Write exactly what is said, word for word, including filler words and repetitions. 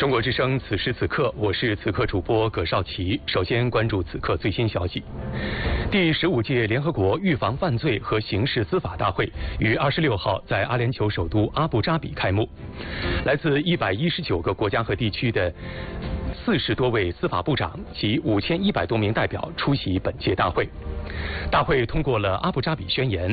中国之声，此时此刻，我是此刻主播葛绍奇。首先关注此刻最新消息。第十五届联合国预防犯罪和刑事司法大会于二十六号在阿联酋首都阿布扎比开幕。来自一百一十九个国家和地区的四十多位司法部长及五千一百多名代表出席本届大会。大会通过了阿布扎比宣言，